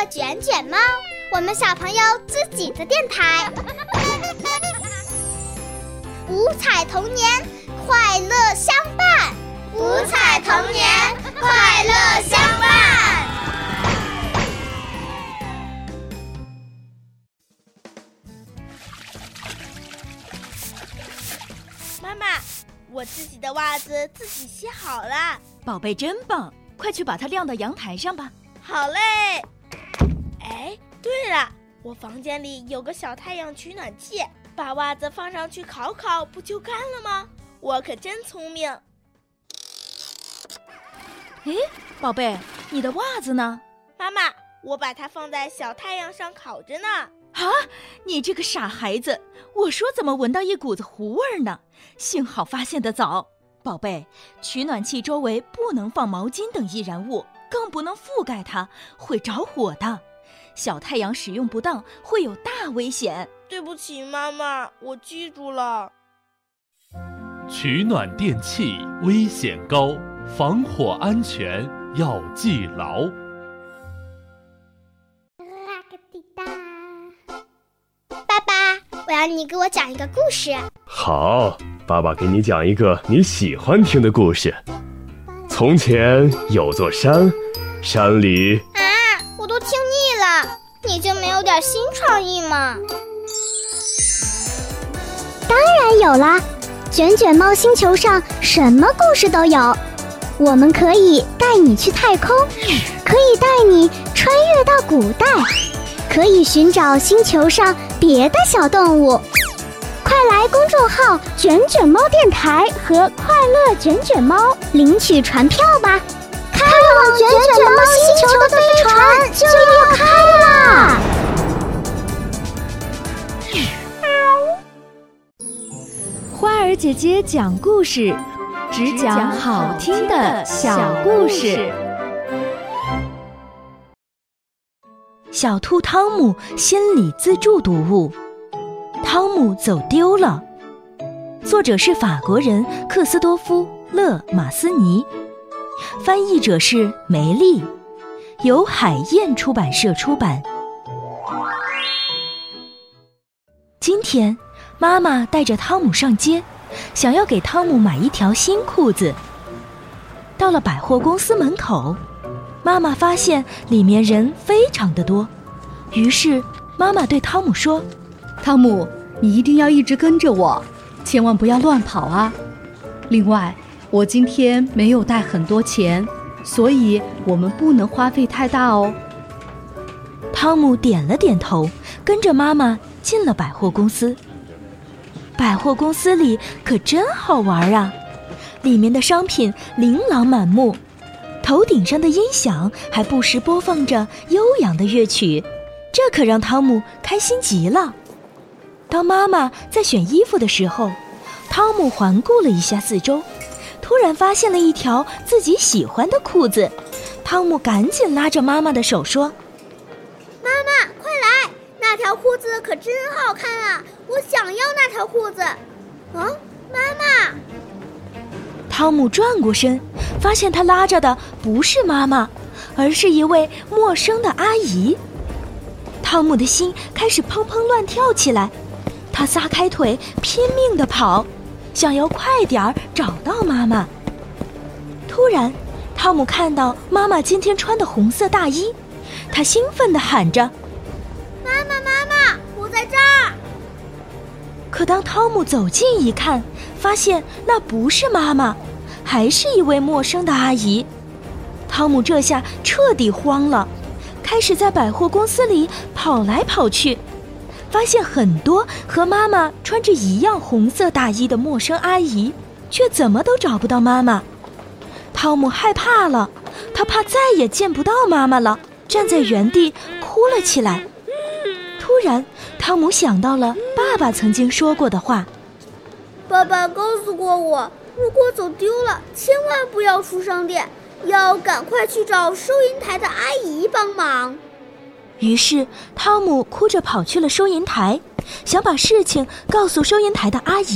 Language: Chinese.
卷卷猫，我们小朋友自己的电台。五彩童年，快乐相伴。五彩童年，快乐相伴。 妈妈，我自己的袜子自己洗好了。 宝贝真棒，快去把它晾到阳台上吧。 好嘞。哎，对了，我房间里有个小太阳取暖器，把袜子放上去烤烤，不就干了吗？我可真聪明。 诶，宝贝，你的袜子呢？ 妈妈，我把它放在小太阳上烤着呢。 啊，你这个傻孩子，我说怎么闻到一股子糊味呢？幸好发现得早。宝贝，取暖器周围不能放毛巾等易燃物，更不能覆盖它，会着火的。小太阳使用不当会有大危险。 对不起妈妈，我记住了。 取暖电器危险高，防火安全要记牢。 爸爸，我要你给我讲一个故事。 好，爸爸给你讲一个你喜欢听的故事。从前有座山，山里…… 我都听腻了，你就没有点新创意吗？ 当然有啦，卷卷猫星球上什么故事都有。我们可以带你去太空，可以带你穿越到古代，可以寻找星球上别的小动物。快来公众号卷卷猫电台和快乐卷卷猫领取船票吧，开往卷卷猫星球的飞船就要开啦！ 花儿姐姐讲故事，只讲好听的小故事。 小兔汤姆心理自助读物，汤姆走丢了。作者是法国人克斯多夫·勒马斯尼，翻译者是梅丽，由海燕出版社出版。今天妈妈带着汤姆上街，想要给汤姆买一条新裤子。到了百货公司门口，妈妈发现里面人非常的多，于是妈妈对汤姆说： 汤姆，你一定要一直跟着我，千万不要乱跑啊。另外，我今天没有带很多钱，所以我们不能花费太大哦。 汤姆点了点头，跟着妈妈进了百货公司。百货公司里可真好玩啊，里面的商品琳琅满目，头顶上的音响还不时播放着悠扬的乐曲，这可让汤姆开心极了。当妈妈在选衣服的时候，汤姆环顾了一下四周，突然发现了一条自己喜欢的裤子。汤姆赶紧拉着妈妈的手说： 妈妈，快来，那条裤子可真好看啊，我想要那条裤子。妈妈。 汤姆转过身，发现他拉着的不是妈妈，而是一位陌生的阿姨。汤姆的心开始砰砰乱跳起来，他撒开腿拼命地跑，想要快点儿找到妈妈。突然，汤姆看到妈妈今天穿的红色大衣，他兴奋地喊着： 妈妈，妈妈，我在这儿！ 可当汤姆走近一看，发现那不是妈妈，还是一位陌生的阿姨。汤姆这下彻底慌了，开始在百货公司里跑来跑去，发现很多和妈妈穿着一样红色大衣的陌生阿姨，却怎么都找不到妈妈。汤姆害怕了，他怕再也见不到妈妈了，站在原地哭了起来。突然，汤姆想到了爸爸曾经说过的话： 爸爸告诉过我，如果走丢了，千万不要出商店，要赶快去找收银台的阿姨帮忙。 于是汤姆哭着跑去了收银台，想把事情告诉收银台的阿姨。